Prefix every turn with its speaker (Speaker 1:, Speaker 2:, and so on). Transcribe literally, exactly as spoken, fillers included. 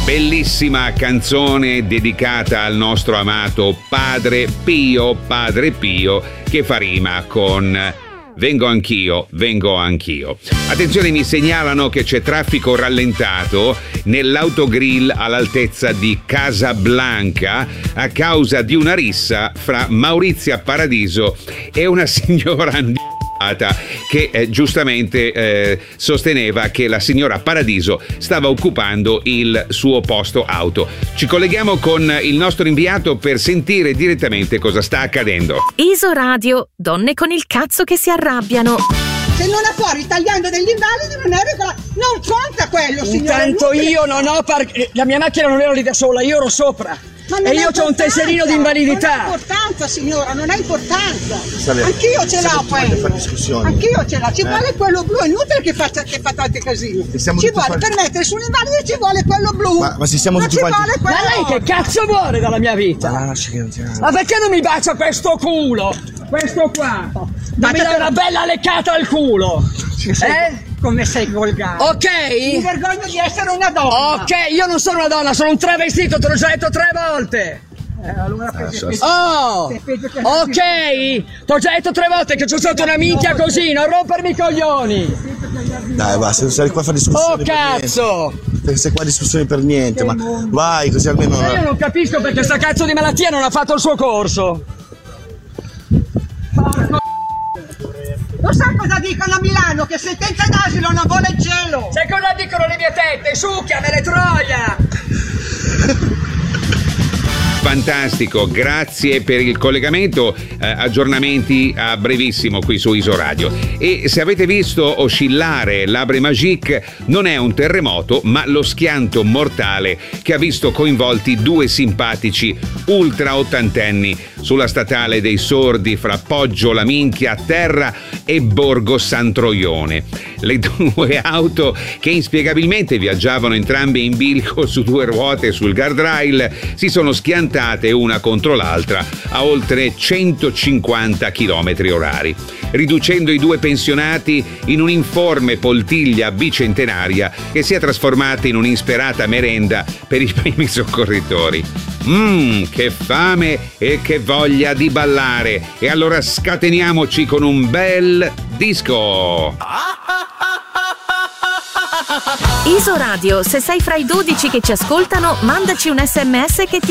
Speaker 1: Bellissima canzone dedicata al nostro amato Padre Pio, Padre Pio, che fa rima con vengo anch'io, vengo anch'io. Attenzione, mi segnalano che c'è traffico rallentato nell'autogrill all'altezza di Casablanca a causa di una rissa fra Maurizia Paradiso e una signora che eh, giustamente eh, sosteneva che la signora Paradiso stava occupando il suo posto auto. Ci colleghiamo con il nostro inviato per sentire direttamente cosa sta accadendo.
Speaker 2: Isoradio, donne con il cazzo che si arrabbiano.
Speaker 3: Se non ha fuori tagliando degli invalidi non è regolare, non conta quello, signora.
Speaker 4: Intanto io non ho par- la mia macchina non ero lì da sola, io ero sopra. E io ho un tesserino di invalidità.
Speaker 3: Non ha importanza, signora, non ha importanza.
Speaker 5: Sale,
Speaker 3: Anch'io ce l'ho quello.
Speaker 5: discussioni.
Speaker 3: Anch'io ce l'ho. Ci
Speaker 5: eh.
Speaker 3: vuole quello blu, è inutile che faccia che fa tanti casini. Ci vuole
Speaker 5: far...
Speaker 3: per mettere sull'invalido ci vuole quello blu.
Speaker 5: Ma, ma se siamo
Speaker 3: non
Speaker 5: tutti
Speaker 3: ci
Speaker 5: quanti...
Speaker 3: vuole quello.
Speaker 4: Ma lei che cazzo vuole dalla mia vita?
Speaker 5: Ma, no,
Speaker 4: ma perché non mi bacia questo culo? Questo qua. Non mi dà una bella leccata al culo. Eh?
Speaker 3: Come sei volgare.
Speaker 4: Ok?
Speaker 3: Mi vergogno di essere una donna.
Speaker 4: Ok, io non sono una donna, sono un travestito, te l'ho già detto tre volte.
Speaker 3: Eh, allora peggio che...
Speaker 4: Oh!
Speaker 3: peggio che...
Speaker 4: Ok! Ti ho già detto tre volte che c'ho sotto una minchia così, non rompermi i coglioni!
Speaker 5: Dai, basta, non sei qua a fare discussioni.
Speaker 4: Oh cazzo!
Speaker 5: Perché sei qua a discussioni per niente, ma vai così almeno.
Speaker 4: Ma io non capisco perché sta cazzo di malattia non ha fatto il suo corso!
Speaker 3: Porco... Lo sai cosa dicono a Milano? Che se tenta d'asilo non vuole il cielo!
Speaker 4: Sai cosa dicono le mie tette? Succhiamele troia!
Speaker 1: Fantastico, grazie per il collegamento, eh, aggiornamenti a brevissimo qui su Isoradio. E se avete visto oscillare l'Abre Magique, non è un terremoto ma lo schianto mortale che ha visto coinvolti due simpatici ultra ottantenni sulla statale dei Sordi fra Poggio la Minchia a terra e Borgo San Troione. Le due auto, che inspiegabilmente viaggiavano entrambe in bilico su due ruote sul guardrail, si sono schiantate una contro l'altra a oltre centocinquanta chilometri orari, riducendo i due pensionati in un'informe poltiglia bicentenaria che si è trasformata in un'insperata merenda per i primi soccorritori. Mmm, che fame e che voglia di ballare! E allora scateniamoci con un bel disco!
Speaker 2: Isoradio, se sei fra i dodici che ci ascoltano, mandaci un sms che ti